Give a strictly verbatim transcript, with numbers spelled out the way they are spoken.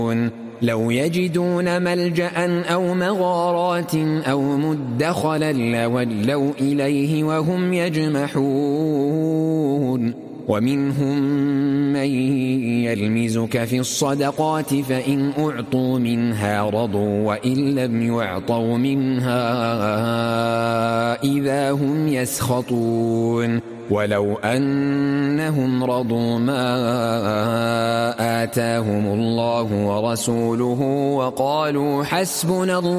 لو يجدون ملجأ أو مغارات أو مدخلا لولوا إليه وهم يجمحون ومنهم من يلمزك في الصدقات فإن أعطوا منها رضوا وإن لم يعطوا منها إذا هم يسخطون ولو أنهم رضوا ما آتاهم الله ورسوله وقالوا حسبنا الله